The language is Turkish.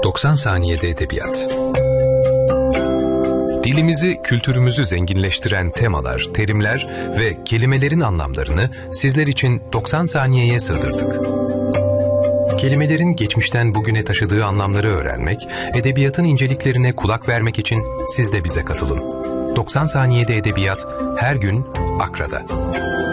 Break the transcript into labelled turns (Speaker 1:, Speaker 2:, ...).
Speaker 1: 90 saniyede edebiyat. Dilimizi, kültürümüzü zenginleştiren temalar, terimler ve kelimelerin anlamlarını sizler için 90 saniyeye sığdırdık. Kelimelerin geçmişten bugüne taşıdığı anlamları öğrenmek, edebiyatın inceliklerine kulak vermek için siz de bize katılın. 90 saniyede edebiyat her gün Akra'da.